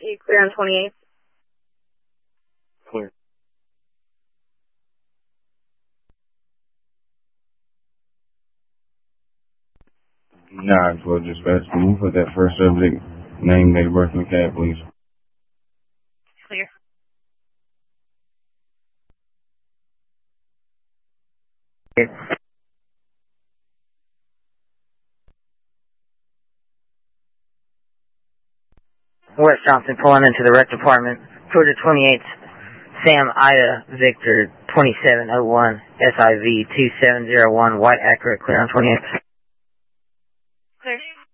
You clear on 28th? Clear. 912 dispatch. Can you put that first subject name, date of birth in the cab, please? Clear. West Johnson pulling into the rec department. Georgia 28th, Sam Ida Victor 2701 SIV 2701 White Acura, clear on 28th. Clear.